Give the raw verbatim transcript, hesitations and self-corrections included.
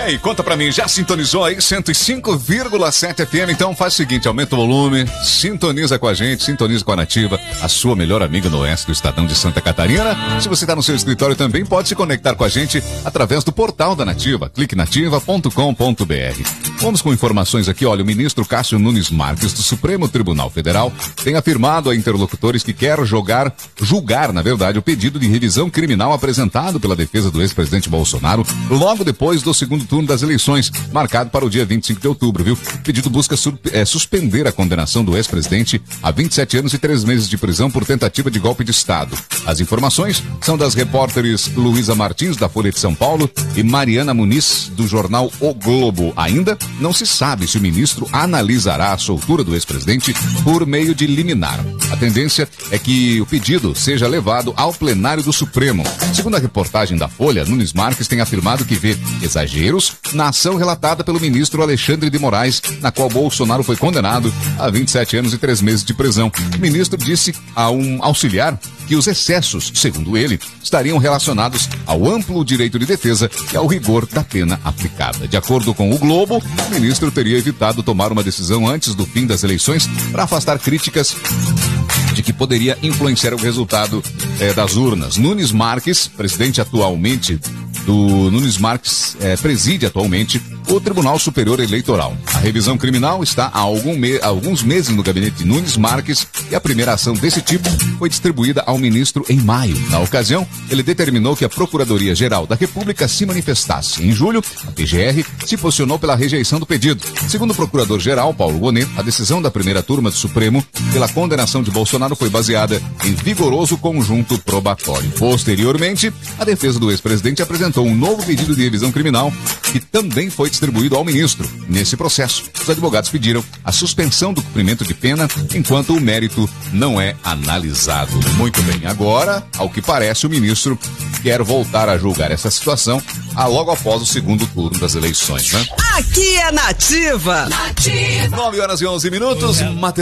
aí, conta pra mim, já sintonizou aí cento e cinco vírgula sete F M? Então faz o seguinte, aumenta o volume, sintoniza com a gente, sintoniza com a Nativa, a sua melhor amiga no oeste do Estadão de Santa Catarina. Se você está no seu escritório também, pode se conectar com a gente através do portal da Nativa, clique nativa ponto com ponto b r. Vamos com informações aqui, olha, o ministro Cássio Nunes Marques do Supremo Tribunal Federal tem afirmado a interlocutores que quer jogar, julgar, na verdade, o pedido de revisão criminal apresentado pela defesa do ex-presidente Bolsonaro logo depois do segundo turno das eleições, marcado para o dia vinte e cinco de outubro, viu? O pedido busca su- é, suspender a condenação do ex-presidente a vinte e sete anos e três meses de prisão por tentativa de golpe de Estado. As informações são das repórteres Luísa Martins, da Folha de São Paulo, e Mariana Muniz, do jornal O Globo. Ainda não se sabe se o ministro analisará a soltura do ex-presidente por meio de liminar. A tendência é que o pedido seja levado ao plenário do Supremo. Segundo a reportagem da Folha, Nunes Marques tem afirmado que vê exageros na ação relatada pelo ministro Alexandre de Moraes, na qual Bolsonaro foi condenado a vinte e sete anos e três meses de prisão. O ministro disse a um auxiliar que os excessos, segundo ele, estariam relacionados ao amplo direito de defesa e ao rigor da pena aplicada. De acordo com o Globo, o ministro teria evitado tomar uma decisão antes do fim das eleições para afastar críticas de que poderia influenciar o resultado eh, das urnas. Nunes Marques, presidente atualmente do Nunes Marques, eh, preside atualmente o Tribunal Superior Eleitoral. A revisão criminal está há algum me- alguns meses no gabinete de Nunes Marques e a primeira ação desse tipo foi distribuída ao ministro em maio. Na ocasião, ele determinou que a Procuradoria-Geral da República se manifestasse. Em julho, a P G R se posicionou pela rejeição do pedido. Segundo o Procurador-Geral, Paulo Gonet, a decisão da primeira turma do Supremo pela condenação de Bolsonaro foi baseada em vigoroso conjunto probatório. Posteriormente, a defesa do ex-presidente apresentou um novo pedido de revisão criminal que também foi distribuído ao ministro. Nesse processo, os advogados pediram a suspensão do cumprimento de pena enquanto o mérito não é analisado. Muito bem, agora, ao que parece, o ministro quer voltar a julgar essa situação a logo após o segundo turno das eleições, né? Aqui é Nativa. nove horas e onze minutos.